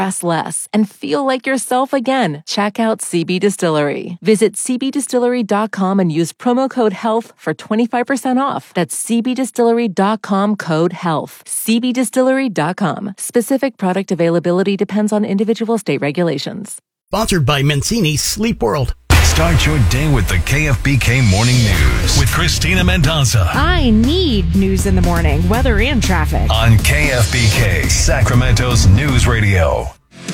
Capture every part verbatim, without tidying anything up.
stress less, and feel like yourself again, check out C B Distillery. Visit c b distillery dot com and use promo code HEALTH for twenty-five percent off. That's c b distillery dot com, code HEALTH. c b distillery dot com. Specific product availability depends on individual state regulations. Sponsored by Mancini Sleep World. Start your day with the K F B K Morning News with Christina Mendoza. I need news in the morning, weather and traffic. On K F B K, Sacramento's News Radio.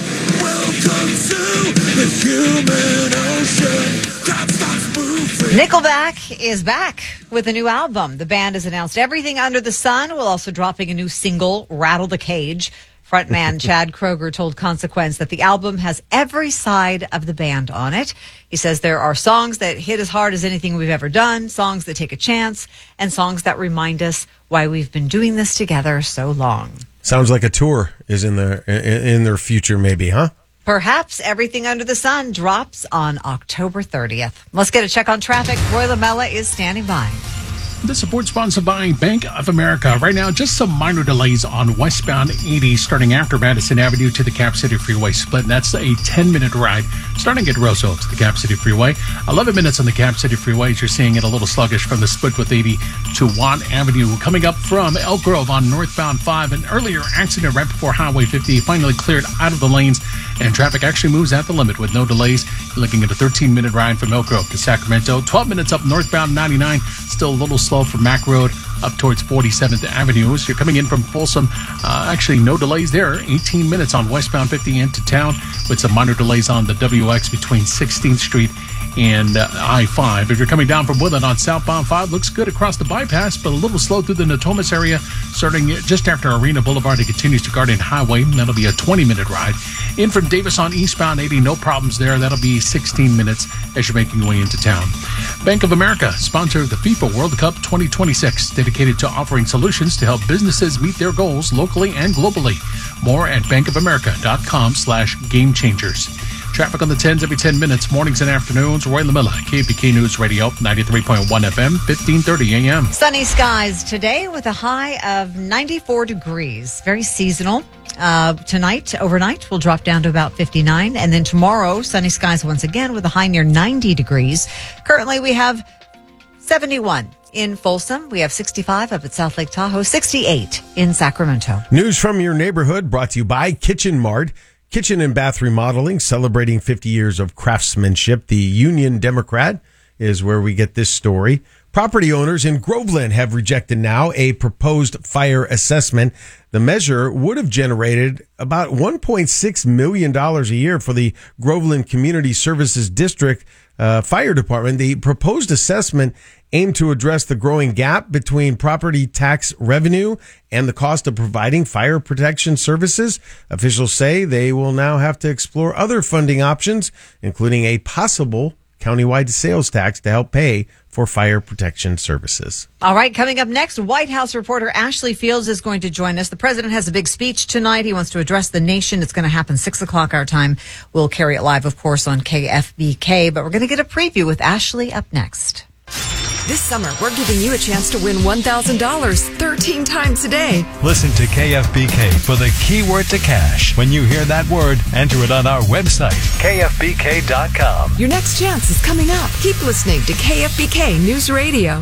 Welcome to the human ocean. Crop stops moving. Nickelback is back with a new album. The band has announced everything under the sun, while also dropping a new single, Rattle the Cage. Frontman Chad Kroeger told Consequence that the album has every side of the band on it. He says there are songs that hit as hard as anything we've ever done, songs that take a chance, and songs that remind us why we've been doing this together so long. Sounds like a tour is in their in their future, maybe, huh? Perhaps Everything Under the Sun drops on October thirtieth. Let's get a check on traffic. Roy Lamella is standing by. This report sponsored by Bank of America. Right now, just some minor delays on westbound eighty starting after Madison Avenue to the Cap City Freeway split. That's a ten-minute ride starting at Roseau to the Cap City Freeway. eleven minutes on the Cap City Freeway as you're seeing it a little sluggish from the split with eighty to Watt Avenue. Coming up from Elk Grove on northbound five, an earlier accident right before Highway fifty finally cleared out of the lanes, and traffic actually moves at the limit with no delays. You're looking at a thirteen-minute ride from Elk Grove to Sacramento. twelve minutes up northbound ninety-nine, still a little slow from Mack Road up towards forty-seventh Avenue. As you're coming in from Folsom, uh, actually no delays there. eighteen minutes on westbound fifty into town with some minor delays on the W X between sixteenth Street and uh, I five. If you're coming down from Woodland on southbound five, looks good across the bypass, but a little slow through the Natomas area, starting just after Arena Boulevard. It continues to Guardian Highway. That'll be a twenty-minute ride. In from Davis on eastbound eighty, no problems there. That'll be sixteen minutes as you're making your way into town. Bank of America, sponsor of the FIFA World Cup twenty twenty-six, dedicated to offering solutions to help businesses meet their goals locally and globally. More at bankofamerica.com slash game changers. Traffic on the tens every ten minutes, mornings and afternoons. Roy Lamella, K F B K News Radio, ninety-three point one F M, fifteen thirty A M. Sunny skies today with a high of ninety-four degrees. Very seasonal. Uh, tonight, overnight, we'll drop down to about fifty-nine. And then tomorrow, sunny skies once again with a high near ninety degrees. Currently, we have seventy-one in Folsom. We have sixty-five up at South Lake Tahoe, sixty-eight in Sacramento. News from your neighborhood brought to you by Kitchen Mart. Kitchen and bath remodeling, celebrating fifty years of craftsmanship. The Union Democrat is where we get this story. Property owners in Groveland have rejected now a proposed fire assessment. The measure would have generated about one point six million dollars a year for the Groveland Community Services District uh, Fire Department. The proposed assessment aimed to address the growing gap between property tax revenue and the cost of providing fire protection services. Officials say they will now have to explore other funding options, including a possible countywide sales tax to help pay for fire protection services. All right, coming up next, White House reporter Ashley Fields is going to join us. The president has a big speech tonight. He wants to address the nation. It's going to happen six o'clock our time. We'll carry it live, of course, on K F B K, but we're going to get a preview with Ashley up next. This summer, we're giving you a chance to win one thousand dollars thirteen times a day. Listen to K F B K for the keyword to cash. When you hear that word, enter it on our website, K F B K dot com. Your next chance is coming up. Keep listening to K F B K News Radio.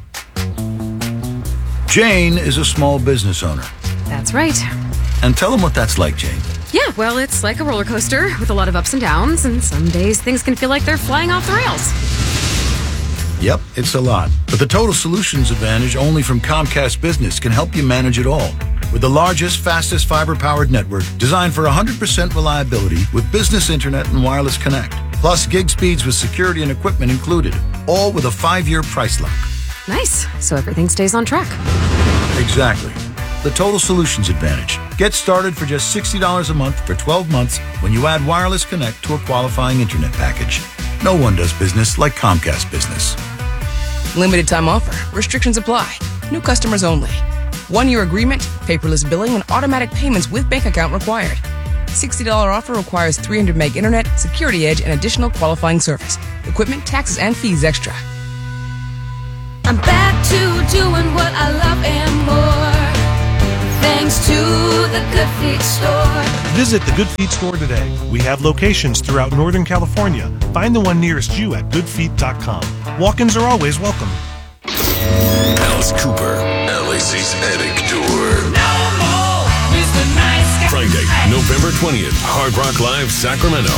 Jane is a small business owner. That's right. And tell them what that's like, Jane. Yeah, well, it's like a roller coaster with a lot of ups and downs, and some days things can feel like they're flying off the rails. Yep, it's a lot. But the Total Solutions Advantage only from Comcast Business can help you manage it all. With the largest, fastest fiber-powered network designed for one hundred percent reliability with business internet and wireless connect. Plus gig speeds with security and equipment included. All with a five-year price lock. Nice. So everything stays on track. Exactly. The Total Solutions Advantage. Get started for just sixty dollars a month for twelve months when you add wireless connect to a qualifying internet package. No one does business like Comcast Business. Limited time offer. Restrictions apply. New customers only. One-year agreement, paperless billing, and automatic payments with bank account required. sixty dollars offer requires three hundred meg internet, security edge, and additional qualifying service. Equipment, taxes, and fees extra. I'm back to doing what I love and more. thanks to the Good Feet store. Visit the Good Feet store today. We have locations throughout Northern California. Find the one nearest you at good feet dot com. Walk-ins are always welcome. Alice Cooper, L A C's Attic Tour. No more Mister Nice Guy. Friday, November twentieth, Hard Rock Live, Sacramento.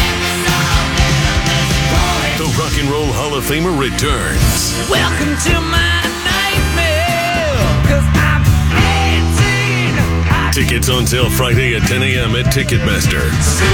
The Rock and Roll Hall of Famer returns. Welcome to my nightmare, 'cause I'm eighteen. I Tickets on sale Friday at ten a.m. at Ticketmaster.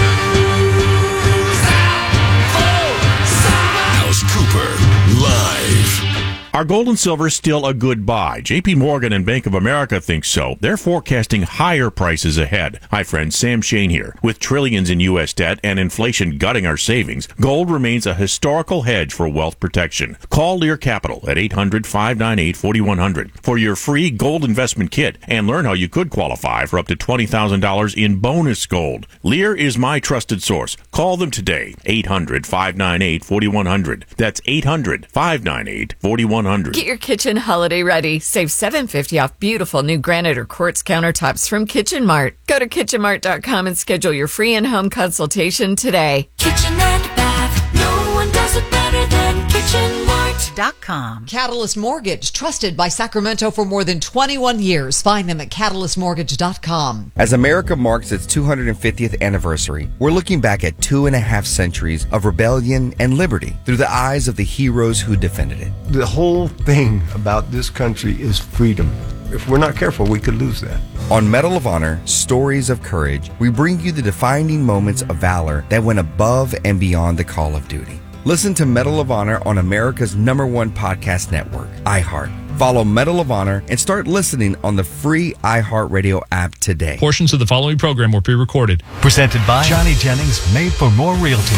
Alice Cooper, live. Are gold and silver still a good buy? J P Morgan and Bank of America think so. They're forecasting higher prices ahead. Hi friends, Sam Shane here. With trillions in U S debt and inflation gutting our savings, gold remains a historical hedge for wealth protection. Call Lear Capital at eight hundred, five nine eight, four one zero zero for your free gold investment kit and learn how you could qualify for up to twenty thousand dollars in bonus gold. Lear is my trusted source. Call them today, eight hundred, five nine eight, four one zero zero. That's eight hundred, five nine eight, four one zero zero. Get your kitchen holiday ready. Save seven dollars and fifty cents off beautiful new granite or quartz countertops from Kitchen Mart. Go to kitchen mart dot com and schedule your free in-home consultation today. Kitchen and bath, no one does it better than Kitchen Mart dot com. Catalyst Mortgage, trusted by Sacramento for more than twenty-one years. Find them at catalyst mortgage dot com. As America marks its two hundred fiftieth anniversary, we're looking back at two and a half centuries of rebellion and liberty through the eyes of the heroes who defended it. The whole thing about this country is freedom. If we're not careful, we could lose that. On Medal of Honor, Stories of Courage, we bring you the defining moments of valor that went above and beyond the call of duty. Listen to Medal of Honor on America's number one podcast network, iHeart. Follow Medal of Honor and start listening on the free iHeartRadio app today. Portions of the following program were pre-recorded. Presented by Johnny Jennings, Made for More Realty.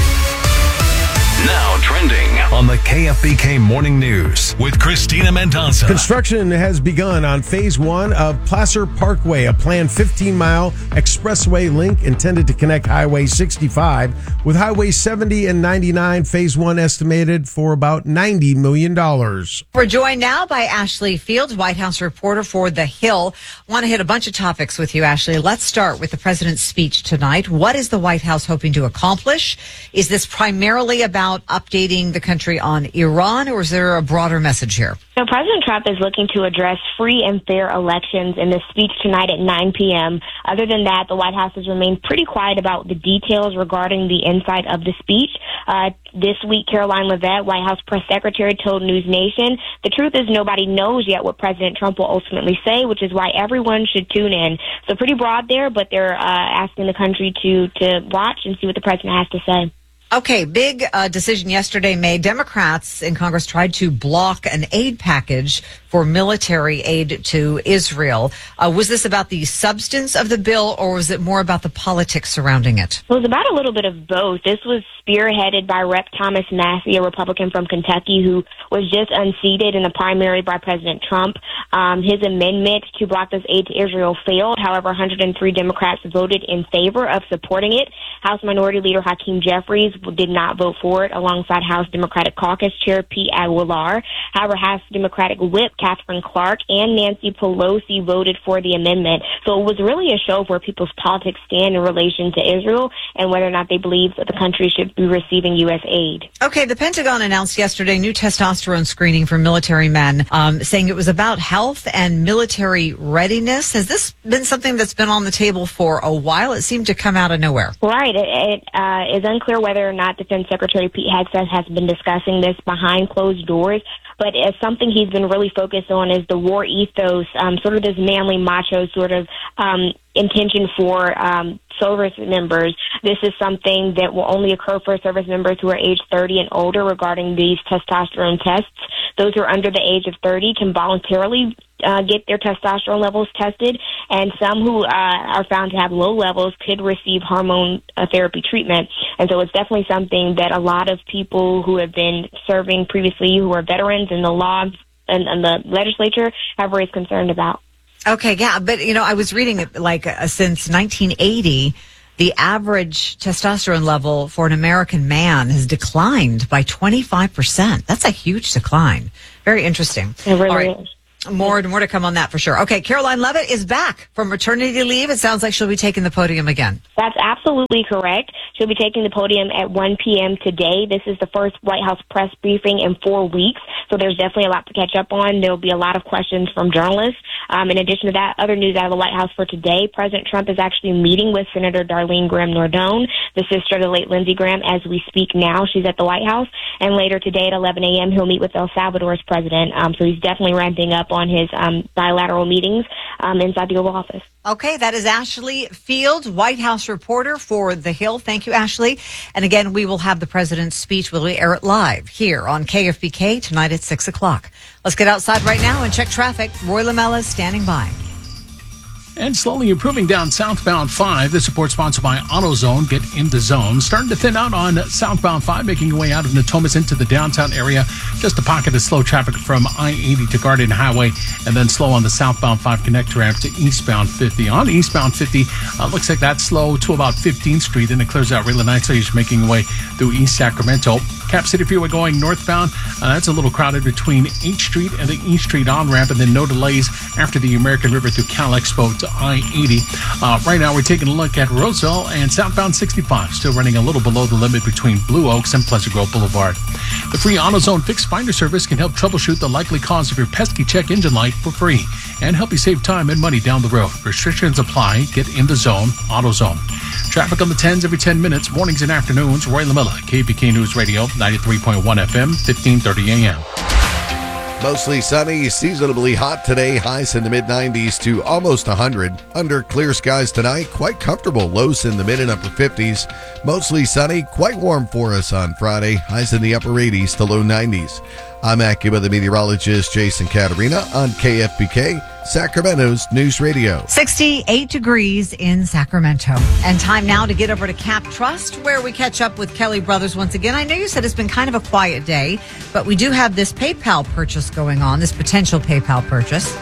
Now trending on the K F B K Morning News with Christina Mendonça. Construction has begun on phase one of Placer Parkway, a planned fifteen-mile expressway link intended to connect Highway sixty-five with Highway seventy and ninety-nine. Phase one estimated for about ninety million dollars. We're joined now by Ashley Fields, White House reporter for The Hill. I want to hit a bunch of topics with you, Ashley. Let's start with the president's speech tonight. What is the White House hoping to accomplish? Is this primarily about updating the country on Iran, or is there a broader message here? So President Trump is looking to address free and fair elections in the speech tonight at nine p.m. Other than that, the White House has remained pretty quiet about the details regarding the inside of the speech. Uh, this week, Caroline Leavitt, White House press secretary, told News Nation, the truth is nobody knows yet what President Trump will ultimately say, which is why everyone should tune in. So pretty broad there, but they're uh, asking the country to, to watch and see what the president has to say. Okay, big uh, decision yesterday made. Democrats in Congress tried to block an aid package for military aid to Israel. Uh, was this about the substance of the bill, or was it more about the politics surrounding it? It was about a little bit of both. This was spearheaded by Representative Thomas Massie, a Republican from Kentucky, who was just unseated in the primary by President Trump. Um, his amendment to block this aid to Israel failed. However, one hundred three Democrats voted in favor of supporting it. House Minority Leader Hakeem Jeffries did not vote for it, alongside House Democratic Caucus Chair Pete Aguilar. However, House Democratic Whip Catherine Clark and Nancy Pelosi voted for the amendment. So it was really a show of where people's politics stand in relation to Israel and whether or not they believe that the country should be receiving U S aid. Okay, the Pentagon announced yesterday new testosterone screening for military men, um, saying it was about health and military readiness. Has this been something that's been on the table for a while? It seemed to come out of nowhere. Right. It, it uh, is unclear whether or not Defense Secretary Pete Hegseth has been discussing this behind closed doors. But as something he's been really focused on is the war ethos, um, sort of this manly, macho sort of um, intention for um, service members. This is something that will only occur for service members who are age thirty and older regarding these testosterone tests. Those who are under the age of thirty can voluntarily uh, get their testosterone levels tested, and some who uh, are found to have low levels could receive hormone uh, therapy treatment. And so it's definitely something that a lot of people who have been serving previously, who are veterans in the law and, and the legislature, have raised concern about. Okay, yeah, but, you know, I was reading it like uh, since nineteen eighty, the average testosterone level for an American man has declined by twenty-five percent. That's a huge decline. Very interesting. It really All right. is. More, more to come on that for sure. Okay, Caroline Levitt is back from maternity leave. It sounds like she'll be taking the podium again. That's absolutely correct. She'll be taking the podium at one p.m. today. This is the first White House press briefing in four weeks, so there's definitely a lot to catch up on. There'll be a lot of questions from journalists. Um, in addition to that, other news out of the White House for today, President Trump is actually meeting with Senator Darlene Graham-Nardone, the sister of the late Lindsey Graham, as we speak now. She's at the White House. And later today at eleven a.m., he'll meet with El Salvador's president. Um, so he's definitely ramping up on his um, bilateral meetings um, inside the Oval Office. Okay, that is Ashley Field, White House reporter for The Hill. Thank you, Ashley. And again, we will have the president's speech. We'll air it live here on K F B K tonight at six o'clock. Let's get outside right now and check traffic. Roy Lamella is standing by. And slowly improving down southbound five. This report sponsored by AutoZone. Get in the zone. Starting to thin out on southbound five, making your way out of Natomas into the downtown area. Just a pocket of slow traffic from I eighty to Garden Highway, and then slow on the southbound five connector ramp to eastbound fifty. On eastbound fifty, uh, looks like that's slow to about fifteenth Street. Then it clears out really nicely as you're making your way through East Sacramento. Cap City Freeway going northbound. Uh, that's a little crowded between eighth Street and the East Street on-ramp, and then no delays after the American River through Cal Expo to I eighty. Uh, right now, we're taking a look at Roseville and southbound sixty-five, still running a little below the limit between Blue Oaks and Pleasant Grove Boulevard. The free AutoZone Fix Finder service can help troubleshoot the likely cause of your pesky check engine light for free and help you save time and money down the road. Restrictions apply. Get in the zone. AutoZone. Traffic on the tens every ten minutes, mornings and afternoons. Roy Lamella, K B K News Radio, ninety-three point one F M, fifteen thirty A M. Mostly sunny, seasonably hot today, highs in the mid nineties to almost one hundred. Under clear skies tonight, quite comfortable, lows in the mid and upper fifties. Mostly sunny, quite warm for us on Friday, highs in the upper eighties to low nineties. I'm Acura, the meteorologist Jason Caterina on K F B K, Sacramento's News Radio. sixty-eight degrees in Sacramento. And time now to get over to Cap Trust, where we catch up with Kelly Brothers once again. I know you said it's been kind of a quiet day, but we do have this PayPal purchase going on, this potential PayPal purchase.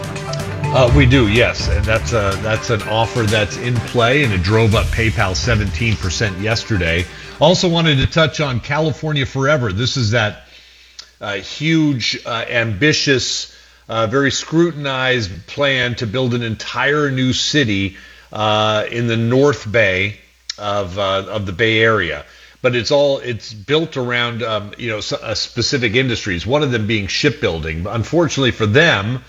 Uh, we do, yes. And that's, a, that's an offer that's in play, and it drove up PayPal seventeen percent yesterday. Also wanted to touch on California Forever. This is that uh, huge, uh, ambitious, uh, very scrutinized plan to build an entire new city uh, in the North Bay of uh, of the Bay Area. But it's all it's built around um, you know uh, specific industries. One of them being shipbuilding. Unfortunately for them,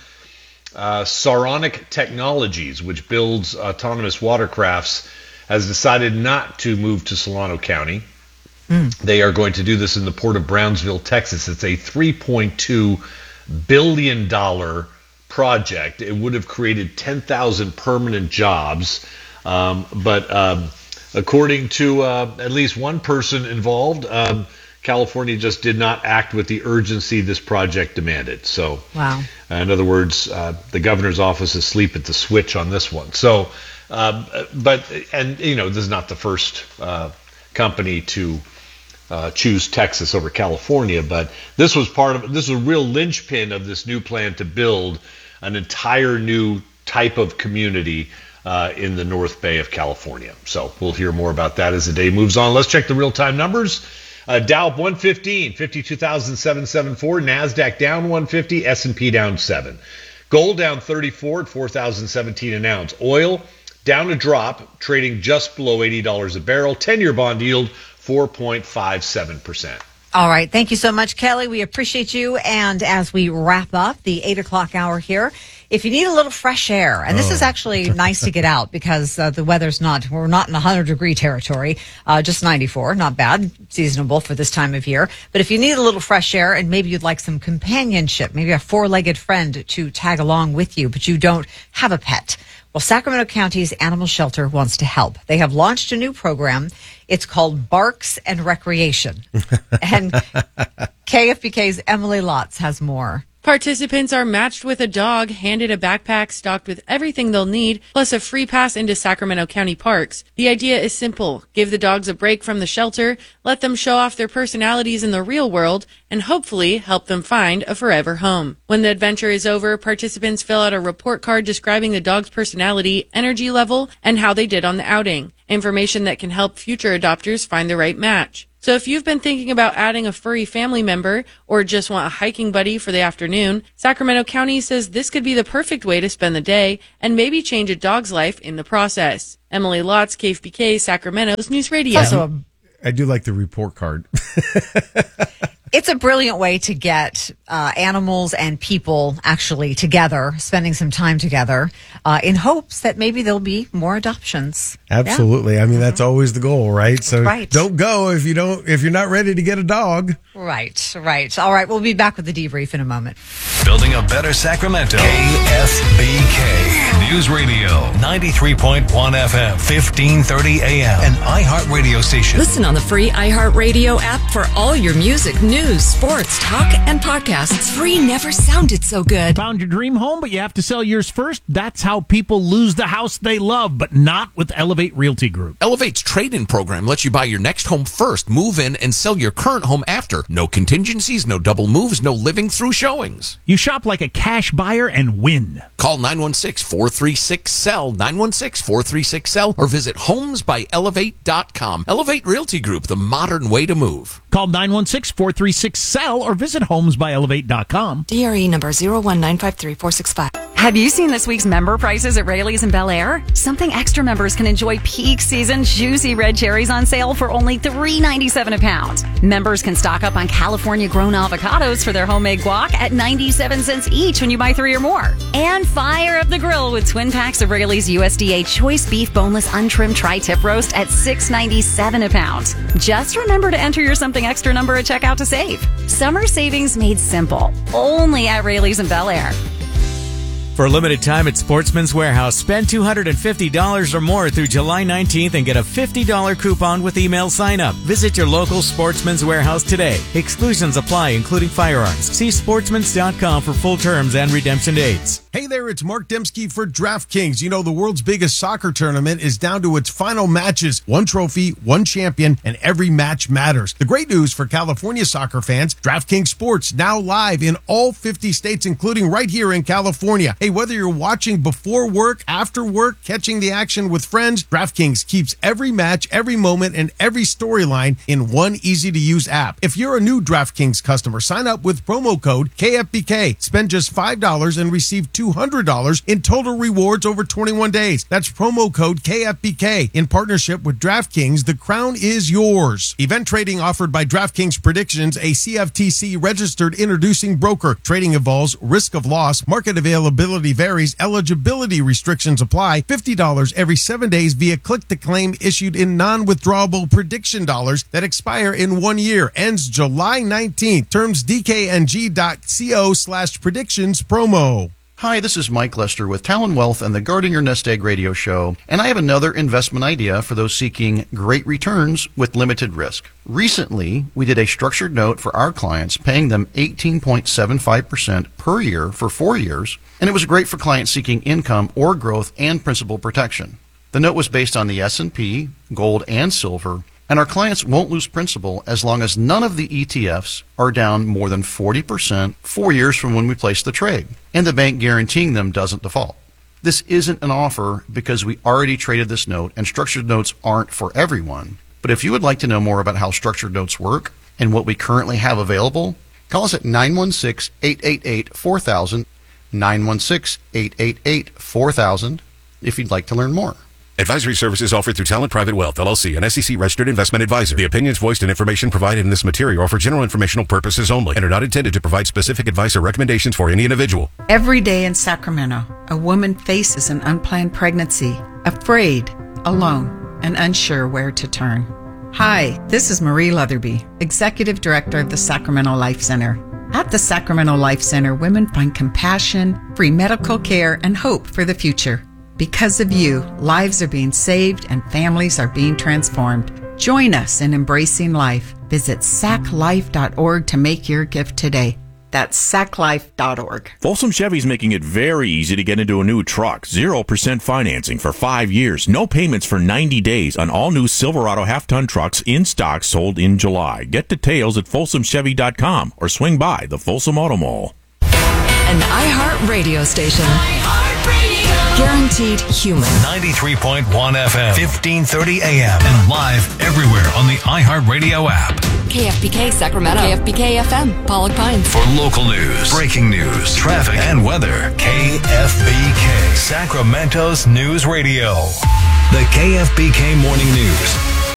uh, Saronic Technologies, which builds autonomous watercrafts, has decided not to move to Solano County. Mm. They are going to do this in the port of Brownsville, Texas. It's a three point two billion dollars project. It would have created ten thousand permanent jobs. Um, but um, according to uh, at least one person involved, um, California just did not act with the urgency this project demanded. So, wow. Uh, in other words, uh, the governor's office is asleep at the switch on this one. So, um, but, and, you know, this is not the first uh, company to uh, choose Texas over California, but this was part of, this was a real linchpin of this new plan to build an entire new type of community Uh, in the North Bay of California. So we'll hear more about that as the day moves on. Let's check the real-time numbers. Uh, Dow up one fifteen, fifty-two thousand seven hundred seventy-four. NASDAQ down one fifty, S and P down seven. Gold down thirty-four at four thousand seventeen an ounce. Oil down a drop, trading just below eighty dollars a barrel. ten-year bond yield four point five seven percent. All right. Thank you so much, Kelly. We appreciate you. And as we wrap up the eight o'clock hour here, if you need a little fresh air, and this Oh. is actually nice to get out because uh, the weather's not, we're not in one hundred degree territory, uh, just ninety-four, not bad, seasonable for this time of year. But if you need a little fresh air and maybe you'd like some companionship, maybe a four-legged friend to tag along with you, but you don't have a pet. Well, Sacramento County's Animal Shelter wants to help. They have launched a new program. It's called Barks and Recreation. And K F B K's Emily Lotz has more. Participants are matched with a dog, handed a backpack stocked with everything they'll need, plus a free pass into Sacramento County parks. The idea is simple. Give the dogs a break from the shelter, let them show off their personalities in the real world, and hopefully help them find a forever home. When the adventure is over, participants fill out a report card describing the dog's personality, energy level, and how they did on the outing. Information that can help future adopters find the right match. So if you've been thinking about adding a furry family member or just want a hiking buddy for the afternoon, Sacramento County says this could be the perfect way to spend the day and maybe change a dog's life in the process. Emily Lotz, K F B K, Sacramento's News Radio. Also a I do like the report card. It's a brilliant way to get uh, animals and people actually together, spending some time together, uh, in hopes that maybe there'll be more adoptions. Absolutely. Yeah. I mean, that's always the goal, right? So Right. don't go if you don't if you're not ready to get a dog. Right, right. All right, we'll be back with the debrief in a moment. Building a better Sacramento. K F B K News Radio. ninety-three point one F M. fifteen thirty A M. An iHeartRadio station. Listen on the free iHeartRadio app for all your music, news, sports, talk, and podcasts. Free never sounded so good. Found your dream home, but you have to sell yours first? That's how people lose the house they love, but not with Elevate Realty Group. Elevate's trade-in program lets you buy your next home first, move in, and sell your current home after. No contingencies, no double moves, no living through showings. You shop like a cash buyer and win. Call nine one six, four three six, S E L L, nine one six, four three six, S E L L, or visit homes by elevate dot com. Elevate Realty Group, the modern way to move. Call nine one six, four three six, S E L L or visit homes by elevate dot com. D R E number zero one nine five three four six five. Have you seen this week's member prices at Rayleigh's in Bel Air? Something Extra members can enjoy peak season juicy red cherries on sale for only three ninety-seven a pound. Members can stock up on California grown avocados for their homemade guac at ninety-seven cents each when you buy three or more. And fire up the grill with twin packs of Rayleigh's U S D A choice beef boneless untrimmed tri-tip roast at six ninety-seven a pound. Just remember to enter your Something Extra number at checkout to save. Summer savings made simple. Only at Rayleigh's in Bel Air. For a limited time at Sportsman's Warehouse, spend two hundred fifty dollars or more through July nineteenth and get a fifty dollars coupon with email sign-up. Visit your local Sportsman's Warehouse today. Exclusions apply, including firearms. See sportsmans dot com for full terms and redemption dates. Hey there, it's Mark Dembski for DraftKings. You know, the world's biggest soccer tournament is down to its final matches. One trophy, one champion, and every match matters. The great news for California soccer fans, DraftKings Sports now live in all fifty states, including right here in California. Hey, whether you're watching before work, after work, catching the action with friends, DraftKings keeps every match, every moment, and every storyline in one easy-to-use app. If you're a new DraftKings customer, sign up with promo code K F B K. Spend just five dollars and receive two hundred dollars in total rewards over twenty-one days. That's promo code K F B K. In partnership with DraftKings, the crown is yours. Event trading offered by DraftKings Predictions, a C F T C-registered introducing broker. Trading involves risk of loss. Market availability varies. Eligibility restrictions apply. fifty dollars every seven days via click-to-claim issued in non-withdrawable prediction dollars that expire in one year. Ends July nineteenth. Terms D K N G dot co slash predictions promo. Hi, this is Mike Lester with Talon Wealth and the Guarding Your Nest Egg radio show, and I have another investment idea for those seeking great returns with limited risk. Recently, we did a structured note for our clients, paying them eighteen point seven five percent per year for four years, and it was great for clients seeking income or growth and principal protection. The note was based on the S and P, gold, and silver, and our clients won't lose principal as long as none of the E T Fs are down more than forty percent four years from when we place the trade, and the bank guaranteeing them doesn't default. This isn't an offer because we already traded this note, and structured notes aren't for everyone. But if you would like to know more about how structured notes work and what we currently have available, call us at nine one six, eight eight eight, four thousand, nine one six, eight eight eight, four thousand, if you'd like to learn more. Advisory services offered through Talent Private Wealth, L L C, an S E C-registered investment advisor. The opinions voiced and information provided in this material are for general informational purposes only and are not intended to provide specific advice or recommendations for any individual. Every day in Sacramento, a woman faces an unplanned pregnancy, afraid, alone, and unsure where to turn. Hi, this is Marie Leatherby, Executive Director of the Sacramento Life Center. At the Sacramento Life Center, women find compassion, free medical care, and hope for the future. Because of you, lives are being saved and families are being transformed. Join us in embracing life. Visit sac life dot org to make your gift today. That's sac life dot org. Folsom Chevy's making it very easy to get into a new truck. zero percent financing for five years. No payments for ninety days on all new Silverado half-ton trucks in stock sold in July. Get details at folsom chevy dot com or swing by the Folsom Auto Mall. An iHeart radio station. Guaranteed human. ninety-three point one F M, fifteen thirty A M, and live everywhere on the iHeartRadio app. K F B K Sacramento. K F B K F M, Pollock Pines. For local news, breaking news, traffic, and weather, K F B K, Sacramento's news radio. The K F B K Morning News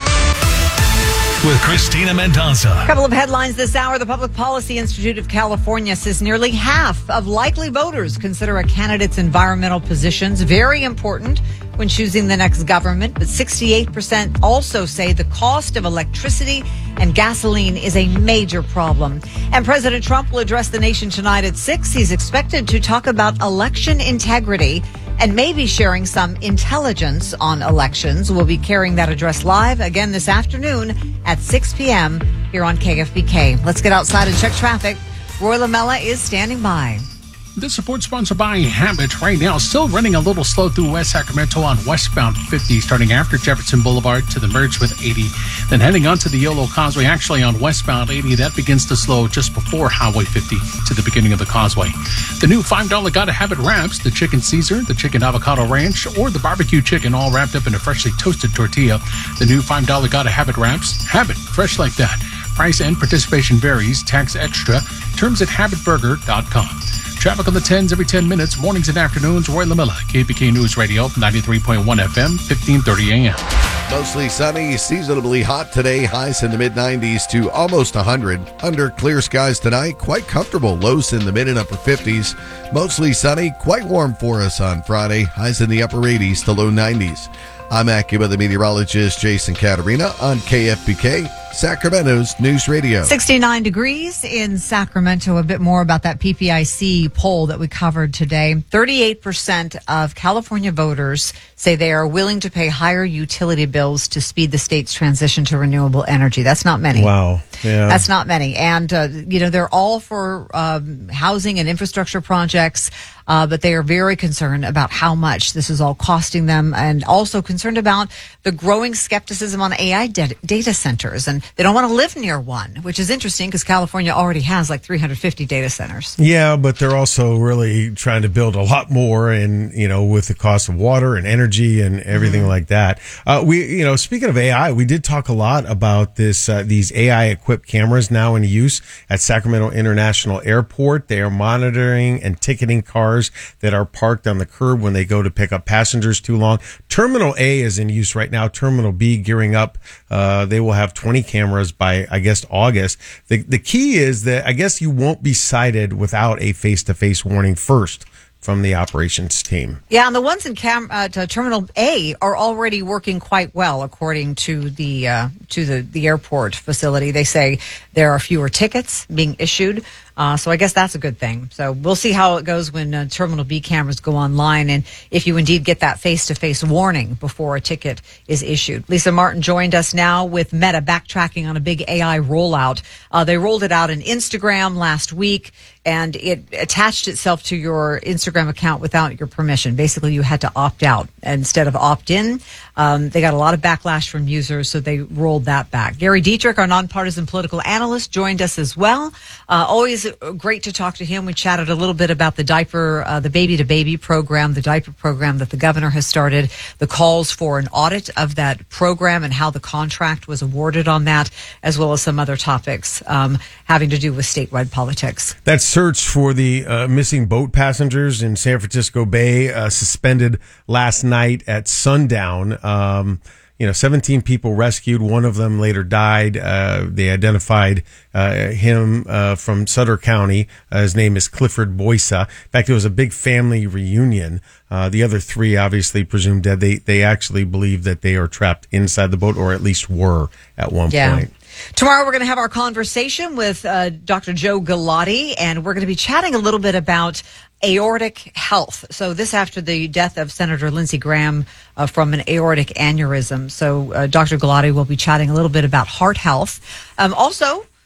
with Christina Mendoza. A couple of headlines this hour. The Public Policy Institute of California says nearly half of likely voters consider a candidate's environmental positions very important when choosing the next government. But sixty-eight percent also say the cost of electricity and gasoline is a major problem. And President Trump will address the nation tonight at six. He's expected to talk about election integrity and maybe sharing some intelligence on elections. We'll be carrying that address live again this afternoon at six p.m. here on K F B K. Let's get outside and check traffic. Roy Lamella is standing by. This support sponsored by Habit right now. Still running a little slow through West Sacramento on westbound fifty, starting after Jefferson Boulevard to the merge with eighty. Then heading onto the Yolo Causeway, actually on westbound eighty, that begins to slow just before Highway fifty to the beginning of the causeway. The new five dollar Gotta Have It wraps, the chicken Caesar, the chicken avocado ranch, or the barbecue chicken, all wrapped up in a freshly toasted tortilla. The new five dollar Gotta Have It wraps, have it fresh like that. Price and participation varies, tax extra. Terms at habit burger dot com. Traffic on the tens every ten minutes, mornings and afternoons. Roy Lamella, K F B K News Radio, ninety-three point one F M, fifteen thirty A M. Mostly sunny, seasonably hot today. Highs in the mid nineties to almost one hundred. Under clear skies tonight, quite comfortable. Lows in the mid and upper fifties. Mostly sunny, quite warm for us on Friday. Highs in the upper eighties to low nineties. I'm Acura, the meteorologist Jason Caterina on K F B K, Sacramento's News Radio. sixty-nine degrees in Sacramento. A bit more about that P P I C poll that we covered today. thirty-eight percent of California voters say they are willing to pay higher utility bills to speed the state's transition to renewable energy. That's not many. Wow. Yeah. That's not many. And, uh, you know, they're all for um, housing and infrastructure projects. Uh, but they are very concerned about how much this is all costing them, and also concerned about the growing skepticism on A I de- data centers. And they don't want to live near one, which is interesting because California already has like three hundred fifty data centers. Yeah, but they're also really trying to build a lot more, and, you know, with the cost of water and energy and everything mm-hmm. like that. Uh, we, you know, speaking of A I, we did talk a lot about this, uh, these A I equipped cameras now in use at Sacramento International Airport. They are monitoring and ticketing cars that are parked on the curb when they go to pick up passengers too long. Terminal A is in use right now. Terminal B gearing up. Uh, they will have twenty cameras by, I guess, August. The, the key is that I guess you won't be cited without a face-to-face warning first from the operations team. Yeah, and the ones in cam- uh, to Terminal A are already working quite well, according to the uh, to the, the airport facility. They say there are fewer tickets being issued. Uh, so I guess that's a good thing. So we'll see how it goes when uh, Terminal B cameras go online, and if you indeed get that face-to-face warning before a ticket is issued. Lisa Martin joined us now with Meta backtracking on a big A I rollout. Uh, they rolled it out on Instagram last week, and it attached itself to your Instagram account without your permission. Basically, you had to opt out instead of opt in. Um, they got a lot of backlash from users, so they rolled that back. Gary Dietrich, our nonpartisan political analyst, joined us as well. Uh, always great to talk to him. We chatted a little bit about the diaper, uh, the baby to baby program, the diaper program that the governor has started, the calls for an audit of that program and how the contract was awarded on that, as well as some other topics um, having to do with statewide politics. That search for the uh, missing boat passengers in San Francisco Bay uh, suspended last night at sundown. Um, You know, seventeen people rescued. One of them later died. Uh, they identified uh, him uh, from Sutter County. Uh, his name is Clifford Boysa. In fact, it was a big family reunion. Uh, the other three, obviously presumed dead. They they actually believe that they are trapped inside the boat, or at least were at one yeah. point. Tomorrow we're going to have our conversation with uh, Doctor Joe Galati, and we're going to be chatting a little bit about aortic health. So this after the death of Senator Lindsey Graham uh, from an aortic aneurysm. So uh, Doctor Galati will be chatting a little bit about heart health. Um, also,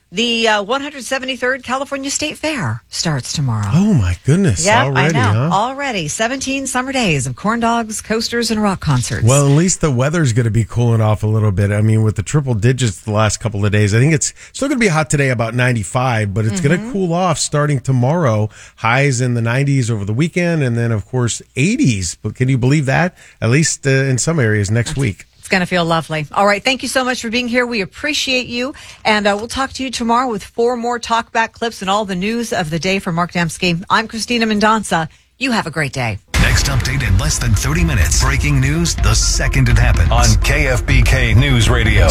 The uh, one hundred seventy-third California State Fair starts tomorrow. Oh, my goodness. Yep, Already, I know. huh? Already. seventeen summer days of corn dogs, coasters, and rock concerts. Well, at least the weather's going to be cooling off a little bit. I mean, with the triple digits the last couple of days, I think it's still going to be hot today, about ninety-five, but it's going to cool off starting tomorrow. Highs in the nineties over the weekend, and then, of course, eighties. But can you believe that? At least uh, in some areas next week. It's going to feel lovely. All right. Thank you so much for being here. We appreciate you. And uh, we'll talk to you tomorrow with four more talkback clips and all the news of the day from Mark Dembski. I'm Christina Mendonca. You have a great day. Next update in less than thirty minutes. Breaking news the second it happens on K F B K News Radio.